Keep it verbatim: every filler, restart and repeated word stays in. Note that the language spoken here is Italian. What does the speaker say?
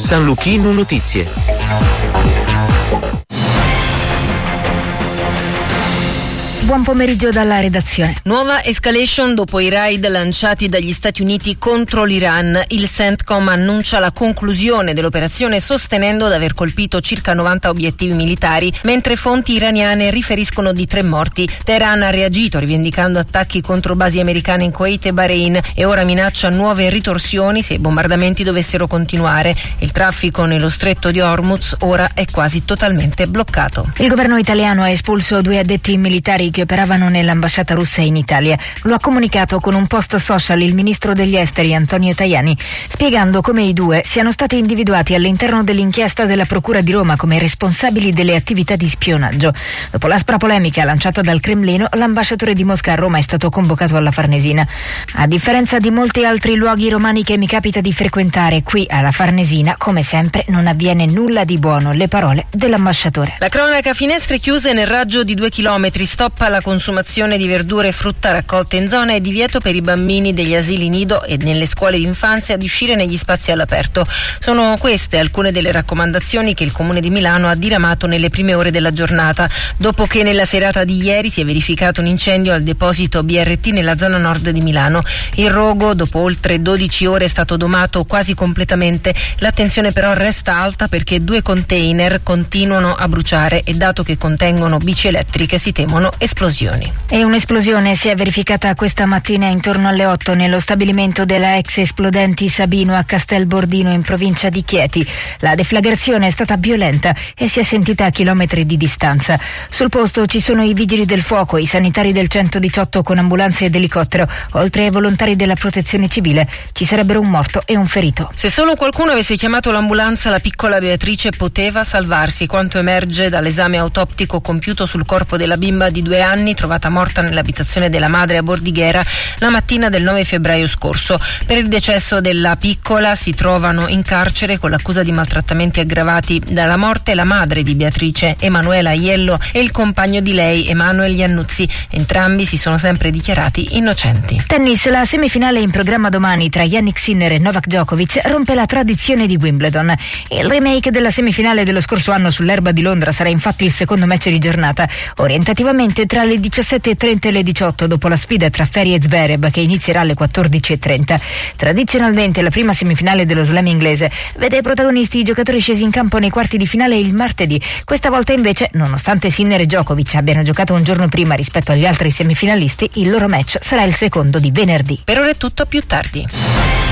San Luchino Notizie. Buon pomeriggio dalla redazione. Nuova escalation dopo i raid lanciati dagli Stati Uniti contro l'Iran. Il CENTCOM annuncia la conclusione dell'operazione sostenendo di aver colpito circa novanta obiettivi militari, mentre fonti iraniane riferiscono di tre morti. Teheran ha reagito rivendicando attacchi contro basi americane in Kuwait e Bahrain e ora minaccia nuove ritorsioni se i bombardamenti dovessero continuare. Il traffico nello stretto di Hormuz ora è quasi totalmente bloccato. Il governo italiano ha espulso due addetti militari che operavano nell'ambasciata russa in Italia. Lo ha comunicato con un post social il ministro degli esteri Antonio Tajani, spiegando come i due siano stati individuati all'interno dell'inchiesta della Procura di Roma come responsabili delle attività di spionaggio. Dopo l'aspra polemica lanciata dal Cremlino, l'ambasciatore di Mosca a Roma è stato convocato alla Farnesina. A differenza di molti altri luoghi romani che mi capita di frequentare, qui alla Farnesina, come sempre, non avviene nulla di buono. Le parole dell'ambasciatore. La cronaca: finestre chiuse nel raggio di due chilometri, stop alla consumazione di verdure e frutta raccolte in zona e divieto per i bambini degli asili nido e nelle scuole d'infanzia di uscire negli spazi all'aperto. Sono queste alcune delle raccomandazioni che il Comune di Milano ha diramato nelle prime ore della giornata, dopo che nella serata di ieri si è verificato un incendio al deposito B R T nella zona nord di Milano. Il rogo, dopo oltre dodici ore, è stato domato quasi completamente. L'attenzione però resta alta perché due container continuano a bruciare e, dato che contengono bici elettriche, si temono esplosioni. E un'esplosione si è verificata questa mattina intorno alle otto nello stabilimento della ex Esplodenti Sabino a Castel Bordino in provincia di Chieti. La deflagrazione è stata violenta e si è sentita a chilometri di distanza. Sul posto ci sono i vigili del fuoco, i sanitari del centodiciotto con ambulanze ed elicottero, oltre ai volontari della protezione civile. Ci sarebbero un morto e un ferito. Se solo qualcuno avesse chiamato l'ambulanza, la piccola Beatrice poteva salvarsi, quanto emerge dall'esame autoptico compiuto sul corpo della bimba di due anni trovata morta nell'abitazione della madre a Bordighera la mattina del nove febbraio scorso. Per il decesso della piccola si trovano in carcere con l'accusa di maltrattamenti aggravati dalla morte la madre di Beatrice, Emanuela Aiello, e il compagno di lei, Emanuel Iannuzzi. Entrambi si sono sempre dichiarati innocenti. Tennis: la semifinale in programma domani tra Jannik Sinner e Novak Djokovic rompe la tradizione di Wimbledon. Il remake della semifinale dello scorso anno sull'erba di Londra sarà infatti il secondo match di giornata, orientativamente tra le diciassette e trenta e le diciotto, dopo la sfida tra Ferri e Zverev che inizierà alle quattordici e trenta. Tradizionalmente la prima semifinale dello slam inglese vede protagonisti i giocatori scesi in campo nei quarti di finale il martedì. Questa volta invece, nonostante Sinner e Djokovic abbiano giocato un giorno prima rispetto agli altri semifinalisti, il loro match sarà il secondo di venerdì. Per ora è tutto, più tardi.